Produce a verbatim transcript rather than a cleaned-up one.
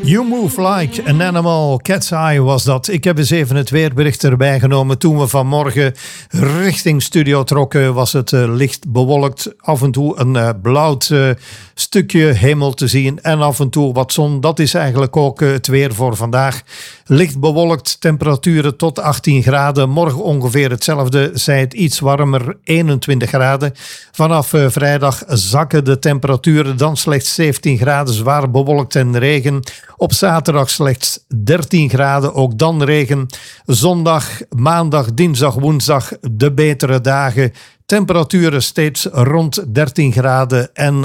You Move Like an Animal, Cat's Eye was dat. Ik heb eens even het weerbericht erbij genomen. Toen we vanmorgen richting studio trokken was het uh, licht bewolkt. Af en toe een uh, blauw uh, stukje hemel te zien en af en toe wat zon. Dat is eigenlijk ook uh, het weer voor vandaag. Licht bewolkt, temperaturen tot achttien graden. Morgen ongeveer hetzelfde, zij het iets warmer, eenentwintig graden. Vanaf uh, vrijdag zakken de temperaturen, dan slechts zeventien graden, zwaar bewolkt en regen. Op zaterdag slechts dertien graden, ook dan regen. Zondag, maandag, dinsdag, woensdag de betere dagen. Temperaturen steeds rond dertien graden en